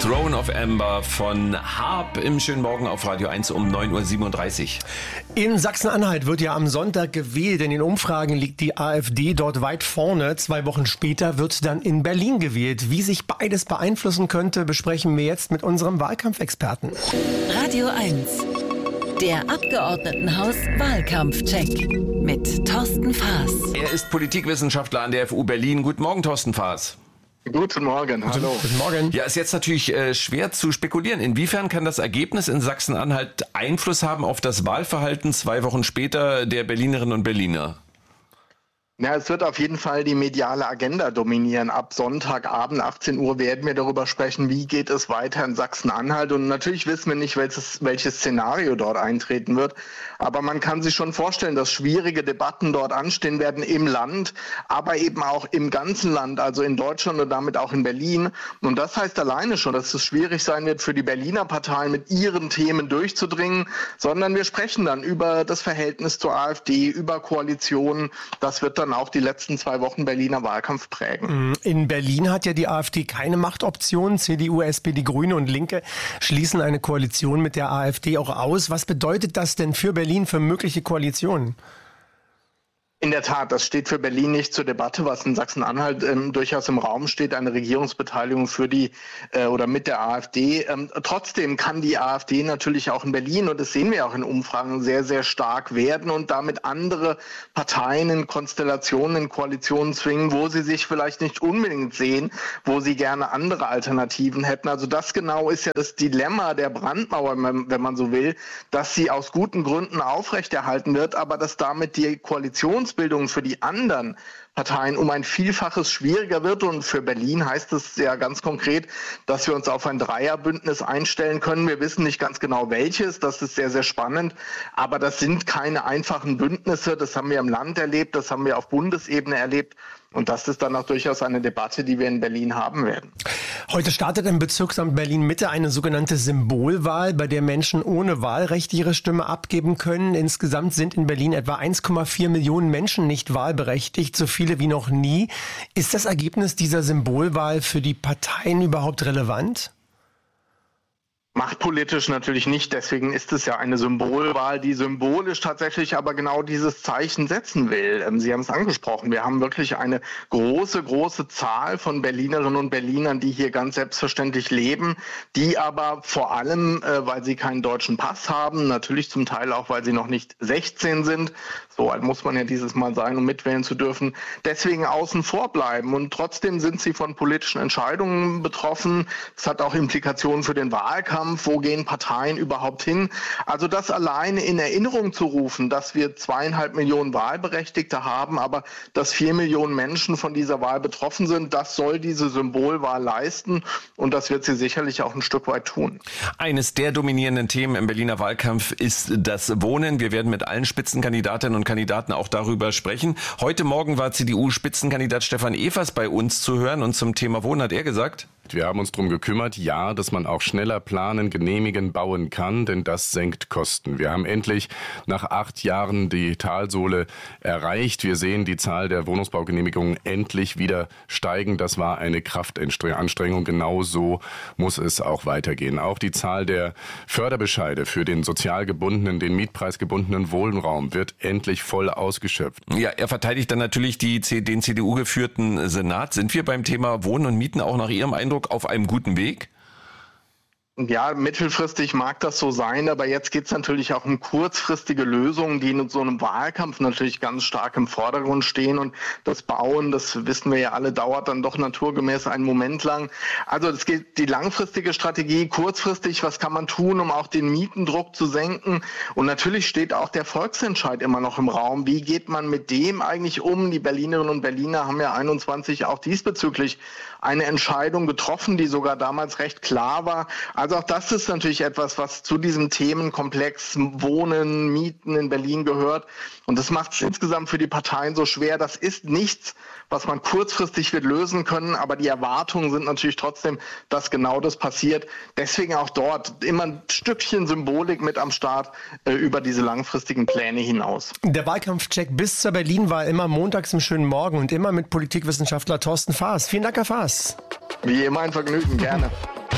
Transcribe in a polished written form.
Throne of Amber von Harp im schönen Morgen auf Radio 1 um 9.37 Uhr. In Sachsen-Anhalt wird ja am Sonntag gewählt. In den Umfragen liegt die AfD dort weit vorne. 2 Wochen später wird dann in Berlin gewählt. Wie sich beides beeinflussen könnte, besprechen wir jetzt mit unserem Wahlkampfexperten. Radio 1, der Abgeordnetenhaus Wahlkampfcheck mit Thorsten Faas. Er ist Politikwissenschaftler an der FU Berlin. Guten Morgen, Thorsten Faas. Guten Morgen, hallo. Guten Morgen. Ja, ist jetzt natürlich schwer zu spekulieren. Inwiefern kann das Ergebnis in Sachsen-Anhalt Einfluss haben auf das Wahlverhalten 2 Wochen später der Berlinerinnen und Berliner? Ja, es wird auf jeden Fall die mediale Agenda dominieren. Ab Sonntagabend 18 Uhr werden wir darüber sprechen, wie geht es weiter in Sachsen-Anhalt. Und natürlich wissen wir nicht, welches Szenario dort eintreten wird. Aber man kann sich schon vorstellen, dass schwierige Debatten dort anstehen werden im Land, aber eben auch im ganzen Land, also in Deutschland und damit auch in Berlin. Und das heißt alleine schon, dass es schwierig sein wird für die Berliner Parteien, mit ihren Themen durchzudringen, sondern wir sprechen dann über das Verhältnis zur AfD, über Koalitionen. Das wird dann auch die letzten 2 Wochen Berliner Wahlkampf prägen. In Berlin hat ja die AfD keine Machtoption. CDU, SPD, Grüne und Linke schließen eine Koalition mit der AfD auch aus. Was bedeutet das denn für Berlin, für mögliche Koalitionen? In der Tat, das steht für Berlin nicht zur Debatte, was in Sachsen-Anhalt durchaus im Raum steht, eine Regierungsbeteiligung für die oder mit der AfD. Trotzdem kann die AfD natürlich auch in Berlin, und das sehen wir auch in Umfragen, sehr, sehr stark werden und damit andere Parteien in Konstellationen, in Koalitionen zwingen, wo sie sich vielleicht nicht unbedingt sehen, wo sie gerne andere Alternativen hätten. Also das genau ist ja das Dilemma der Brandmauer, wenn man so will, dass sie aus guten Gründen aufrechterhalten wird, aber dass damit die Koalitionsbildung für die anderen Parteien um ein Vielfaches schwieriger wird. Und für Berlin heißt es ja ganz konkret, dass wir uns auf ein Dreierbündnis einstellen können. Wir wissen nicht ganz genau welches, das ist sehr, sehr spannend. Aber das sind keine einfachen Bündnisse. Das haben wir im Land erlebt, das haben wir auf Bundesebene erlebt. Und das ist dann auch durchaus eine Debatte, die wir in Berlin haben werden. Heute startet im Bezirksamt Berlin-Mitte eine sogenannte Symbolwahl, bei der Menschen ohne Wahlrecht ihre Stimme abgeben können. Insgesamt sind in Berlin etwa 1,4 Millionen Menschen nicht wahlberechtigt, so viele wie noch nie. Ist das Ergebnis dieser Symbolwahl für die Parteien überhaupt relevant? Machtpolitisch natürlich nicht, deswegen ist es ja eine Symbolwahl, die symbolisch tatsächlich aber genau dieses Zeichen setzen will. Sie haben es angesprochen, wir haben wirklich eine große, große Zahl von Berlinerinnen und Berlinern, die hier ganz selbstverständlich leben, die aber vor allem, weil sie keinen deutschen Pass haben, natürlich zum Teil auch, weil sie noch nicht 16 sind, so alt muss man ja dieses Mal sein, um mitwählen zu dürfen, deswegen außen vor bleiben. Und trotzdem sind sie von politischen Entscheidungen betroffen. Das hat auch Implikationen für den Wahlkampf. Wo gehen Parteien überhaupt hin? Also das alleine in Erinnerung zu rufen, dass wir 2,5 Millionen Wahlberechtigte haben, aber dass 4 Millionen Menschen von dieser Wahl betroffen sind, das soll diese Symbolwahl leisten und das wird sie sicherlich auch ein Stück weit tun. Eines der dominierenden Themen im Berliner Wahlkampf ist das Wohnen. Wir werden mit allen Spitzenkandidatinnen und Kandidaten auch darüber sprechen. Heute Morgen war CDU-Spitzenkandidat Stefan Evers bei uns zu hören und zum Thema Wohnen hat er gesagt: Wir haben uns darum gekümmert, ja, dass man auch schneller planen, genehmigen, bauen kann, denn das senkt Kosten. Wir haben endlich nach 8 Jahren die Talsohle erreicht. Wir sehen die Zahl der Wohnungsbaugenehmigungen endlich wieder steigen. Das war eine Kraftanstrengung. Genau so muss es auch weitergehen. Auch die Zahl der Förderbescheide für den sozial gebundenen, den mietpreisgebundenen Wohnraum wird endlich voll ausgeschöpft. Ja, er verteidigt dann natürlich den CDU-geführten Senat. Sind wir beim Thema Wohnen und Mieten auch nach Ihrem Eindruck auf einem guten Weg? Ja, mittelfristig mag das so sein, aber jetzt geht es natürlich auch um kurzfristige Lösungen, die in so einem Wahlkampf natürlich ganz stark im Vordergrund stehen. Und das Bauen, das wissen wir ja alle, dauert dann doch naturgemäß einen Moment lang. Also es geht die langfristige Strategie, kurzfristig, was kann man tun, um auch den Mietendruck zu senken? Und natürlich steht auch der Volksentscheid immer noch im Raum. Wie geht man mit dem eigentlich um? Die Berlinerinnen und Berliner haben ja 21 auch diesbezüglich eine Entscheidung getroffen, die sogar damals recht klar war. Also auch das ist natürlich etwas, was zu diesem Themenkomplex Wohnen, Mieten in Berlin gehört. Und das macht es insgesamt für die Parteien so schwer. Das ist nichts, was man kurzfristig wird lösen können. Aber die Erwartungen sind natürlich trotzdem, dass genau das passiert. Deswegen auch dort immer ein Stückchen Symbolik mit am Start über diese langfristigen Pläne hinaus. Der Wahlkampfcheck bis zur Berlin-Wahl immer montags im schönen Morgen und immer mit Politikwissenschaftler Thorsten Faas. Vielen Dank, Herr Faas. Wie immer ein Vergnügen, gerne.